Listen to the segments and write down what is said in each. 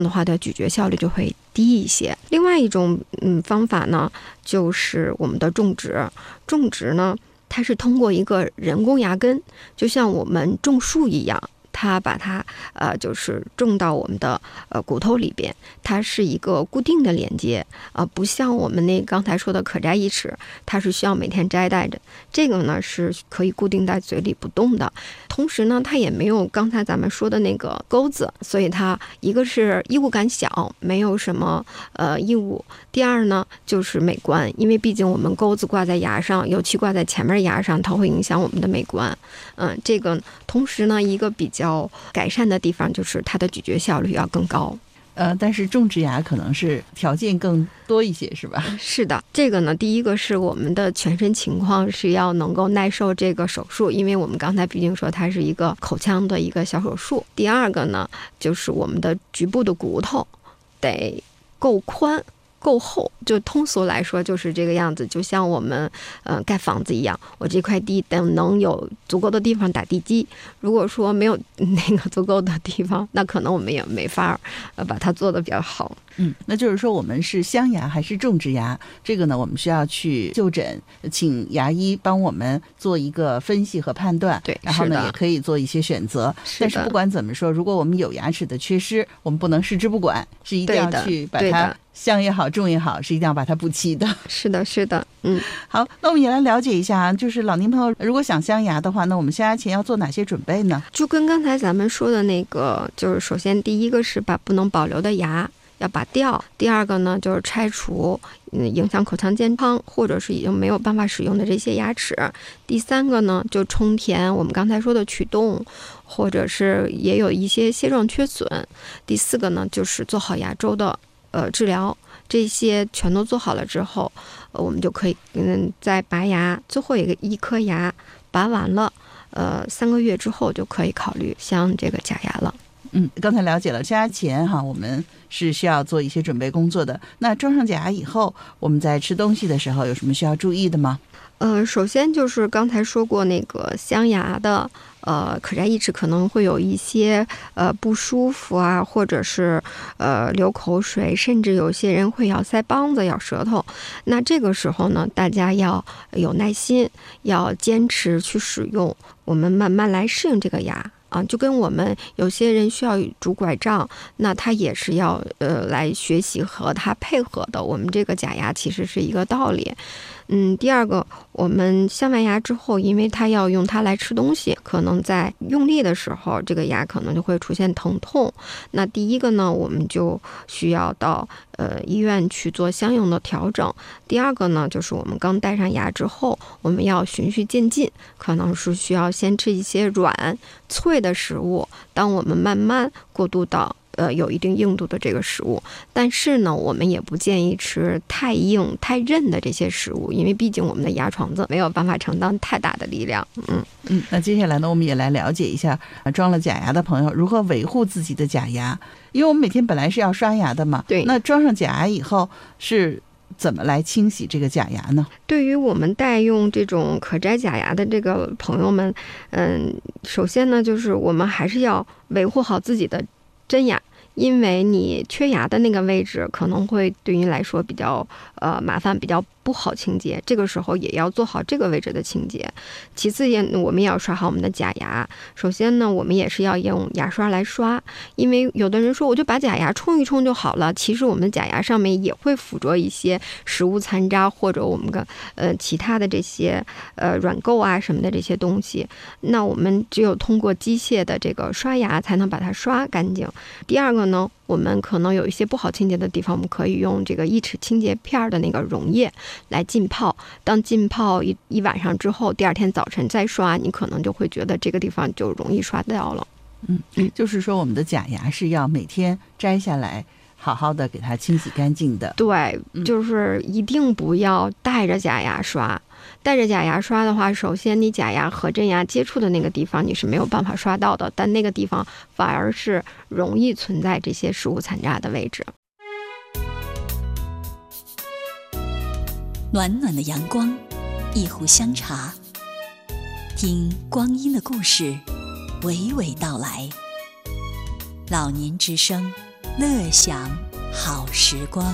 的话的咀嚼效率就会低一些。另外一种方法呢，就是我们的种植。种植呢，它是通过一个人工牙根，就像我们种树一样，它把它就是种到我们的骨头里边，它是一个固定的连接不像我们那刚才说的可摘义齿，它是需要每天摘带着，这个呢是可以固定在嘴里不动的。同时呢，它也没有刚才咱们说的那个钩子，所以它一个是异物感小，没有什么异物。第二呢，就是美观，因为毕竟我们钩子挂在牙上，尤其挂在前面牙上，它会影响我们的美观。这个同时呢，一个比较改善的地方就是它的咀嚼效率要更高。 但是种植牙可能是条件更多一些，是吧？ 是的，这个呢，第一个是我们的全身情况是要能够耐受这个手术，因为我们刚才毕竟说它是一个口腔的一个小手术。第二个呢，就是我们的局部的骨头得够宽够厚，就通俗来说就是这个样子，就像我们盖房子一样，我这块地等能有足够的地方打地基，如果说没有那个足够的地方，那可能我们也没法把它做得比较好。 那就是说我们是镶牙还是种植牙，这个呢我们需要去就诊，请牙医帮我们做一个分析和判断， 对， 然后呢也可以做一些选择。但是不管怎么说，如果我们有牙齿的缺失，我们不能视之不管，是一定要去把它镶也好种也好，是一定要把它补齐的。 是的是的。 好，那我们也来了解一下，就是老年朋友如果想镶牙的话，那我们镶牙前要做哪些准备呢？ 就跟刚才咱们说的那个，就是首先第一个是把不能保留的牙要拔掉，第二个呢就是拆除影响口腔健康或者是已经没有办法使用的这些牙齿，第三个呢就充填我们刚才说的龋洞，或者是也有一些蟹状缺损，第四个呢就是做好牙周的治疗。这些全都做好了之后，我们就可以再拔牙，最后一颗牙拔完了3个月之后就可以考虑镶这个假牙了。 刚才了解了镶牙前我们是需要做一些准备工作的。那装上假牙以后，我们在吃东西的时候有什么需要注意的吗？ 首先就是刚才说过那个镶牙的可摘义齿可能会有一些不舒服啊，或者是流口水，甚至有些人会咬腮帮子、咬舌头。那这个时候呢，大家要有耐心，要坚持去使用，我们慢慢来适应这个牙。就跟我们有些人需要拄拐杖，那他也是要来学习和他配合的。我们这个假牙其实是一个道理。第二个，我们镶完牙之后，因为它要用它来吃东西，可能在用力的时候，这个牙可能就会出现疼痛。那第一个呢，我们就需要到医院去做相应的调整。第二个呢，就是我们刚戴上牙之后，我们要循序渐进，可能是需要先吃一些软脆的食物，当我们慢慢过渡到有一定硬度的这个食物。但是呢，我们也不建议吃太硬太韧的这些食物，因为毕竟我们的牙床子没有办法承担太大的力量。 那接下来呢，我们也来了解一下装了假牙的朋友如何维护自己的假牙，因为我们每天本来是要刷牙的嘛。 对， 那装上假牙以后是怎么来清洗这个假牙呢？ 对于我们代用这种可摘假牙的这个朋友们，首先呢，就是我们还是要维护好自己的真牙，因为你缺牙的那个位置可能会对于来说比较麻烦，比较不好清洁，这个时候也要做好这个位置的清洁。其次我们也要刷好我们的假牙。首先呢，我们也是要用牙刷来刷，因为有的人说我就把假牙冲一冲就好了，其实我们假牙上面也会附着一些食物残渣或者我们的其他的这些软垢啊什么的这些东西，那我们只有通过机械的这个刷牙才能把它刷干净。第二个呢，我们可能有一些不好清洁的地方，我们可以用这个义齿清洁片的那个溶液来浸泡。当浸泡一晚上之后，第二天早晨再刷，你可能就会觉得这个地方就容易刷掉了。 就是说我们的假牙是要每天摘下来好好的给它清洗干净的。 对，就是一定不要带着假牙刷。带着假牙刷的话，首先你假牙和真牙接触的那个地方你是没有办法刷到的，但那个地方反而是容易存在这些食物残渣的位置。 暖暖的阳光，一壶香茶，听光阴的故事娓娓道来。老年之声， 乐享好时光。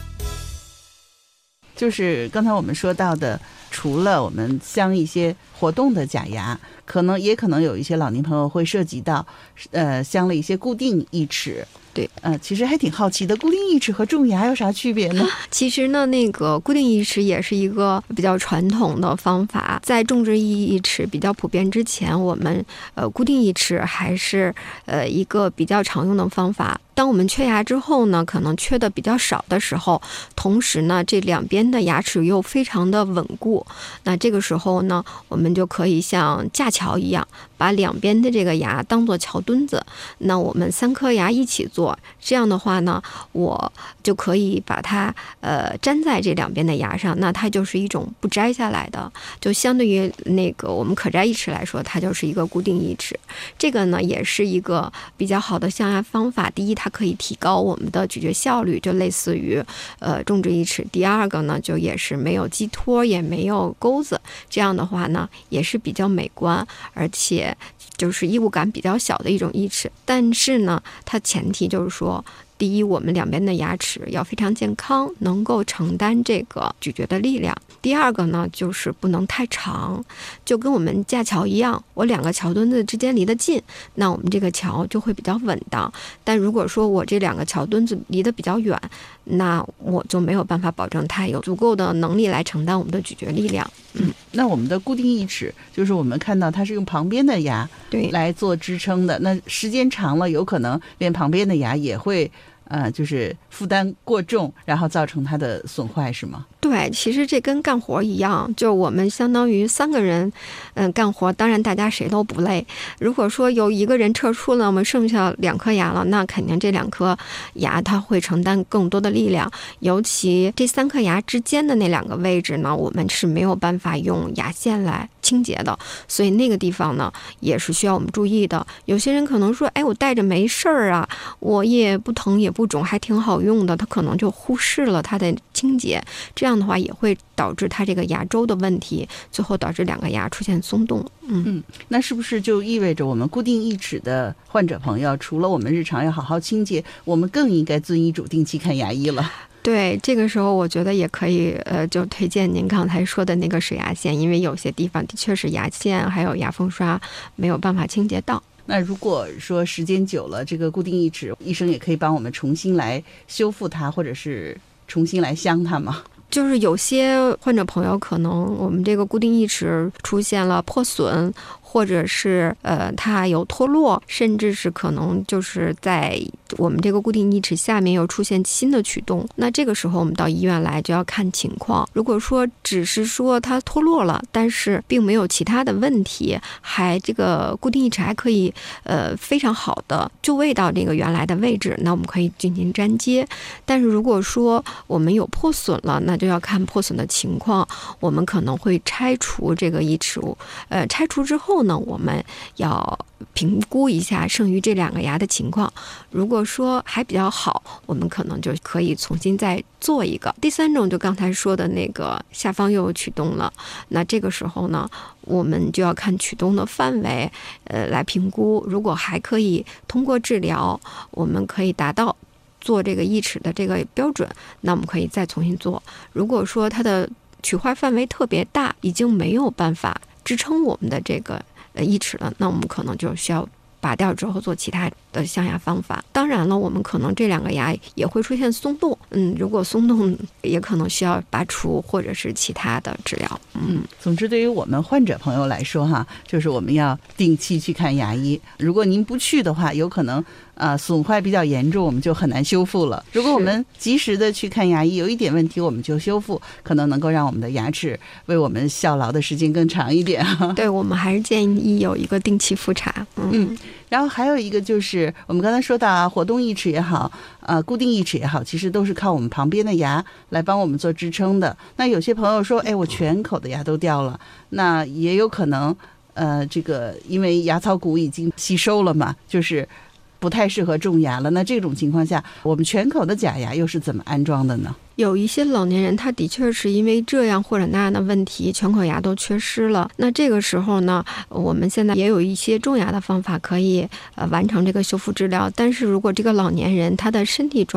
就是刚才我们说到的，除了我们镶一些活动的假牙，可能有一些老年朋友会涉及到镶了一些固定义齿。 对， 其实还挺好奇的，固定义齿和种牙有啥区别呢？ 其实呢，那个固定义齿也是一个比较传统的方法，在种植义齿比较普遍之前，我们固定义齿还是一个比较常用的方法。当我们缺牙之后呢，可能缺的比较少的时候，同时呢，这两边的牙齿又非常的稳固，那这个时候呢，我们就可以像架桥一样，把两边的这个牙当做桥墩子，那我们3颗牙一起做，这样的话呢，我就可以把它粘在这两边的牙上，那它就是一种不摘下来的，就相对于那个我们可摘义齿来说，它就是一个固定义齿。这个呢，也是一个比较好的镶牙方法。第一，它可以提高我们的咀嚼效率，就类似于种植义齿。第二个呢，就也是没有基托，也没有钩子，这样的话呢，也是比较美观，而且就是异物感比较小的一种义齿。但是呢，它前提就是说，第一，我们两边的牙齿要非常健康，能够承担这个咀嚼的力量。第二个呢，就是不能太长，就跟我们架桥一样，我两个桥墩子之间离得近，那我们这个桥就会比较稳当。但如果说我这两个桥墩子离得比较远，那我就没有办法保证它有足够的能力来承担我们的咀嚼力量。 那我们的固定义齿，就是我们看到它是用旁边的牙来做支撑的，那时间长了，有可能连旁边的牙也会就是负担过重，然后造成它的损坏，是吗？ 对，其实这跟干活一样，就我们相当于3个人干活，当然大家谁都不累。如果说有一个人撤出了，我们剩下2颗牙了，那肯定这2颗牙它会承担更多的力量，尤其这3颗牙之间的那2个位置呢，我们是没有办法用牙线来清洁的，所以那个地方呢也是需要我们注意的。有些人可能说，哎，我戴着没事儿啊，我也不疼也不肿，还挺好用的，他可能就忽视了它的清洁，这样的话也会导致它这个牙周的问题，最后导致2个牙出现松动。 那是不是就意味着我们固定义齿的患者朋友，除了我们日常要好好清洁，我们更应该遵医嘱定期看牙医了？ 对，这个时候我觉得也可以就推荐您刚才说的那个水牙线，因为有些地方的确是牙线还有牙缝刷没有办法清洁到。 那如果说时间久了，这个固定义齿，医生也可以帮我们重新来修复它，或者是重新来镶它吗？ 就是有些患者朋友可能我们这个固定义齿出现了破损，或者是它有脱落，甚至是可能就是在我们这个固定义齿下面又出现新的龋洞，那这个时候我们到医院来就要看情况。如果说只是说它脱落了，但是并没有其他的问题，这个固定义齿还可以非常好的就位到这个原来的位置，那我们可以进行粘接。但是如果说我们有破损了，那就要看破损的情况，我们可能会拆除这个义齿。拆除之后呢，我们要评估一下剩余这2个牙的情况。如果说还比较好，我们可能就可以重新再做一个。第3种就刚才说的那个下方又有龋洞了，那这个时候呢，我们就要看龋洞的范围来评估。如果还可以通过治疗，我们可以达到做这个义齿的这个标准，那我们可以再重新做。如果说它的龋坏范围特别大，已经没有办法支撑我们的这个义齿了，那我们可能就需要拔掉之后做其他的镶牙方法。当然了，我们可能这2个牙也会出现松动，如果松动也可能需要拔除或者是其他的治疗。 总之对于我们患者朋友来说哈，就是我们要定期去看牙医。如果您不去的话，有可能损坏比较严重，我们就很难修复了。如果我们及时的去看牙医，有一点问题我们就修复，可能能够让我们的牙齿为我们效劳的时间更长一点。 对，我们还是建议有一个定期复查。 然后还有一个就是我们刚才说到活动义齿也好，固定义齿也好，其实都是靠我们旁边的牙来帮我们做支撑的。那有些朋友说，哎，我全口的牙都掉了，那也有可能这个因为牙槽骨已经吸收了嘛，就是不太适合种牙了。那这种情况下，我们全口的假牙又是怎么安装的呢？ 有一些老年人，他的确是因为这样或者那样的问题，全口牙都缺失了。那这个时候呢，我们现在也有一些种牙的方法可以完成这个修复治疗。但是如果这个老年人他的身体状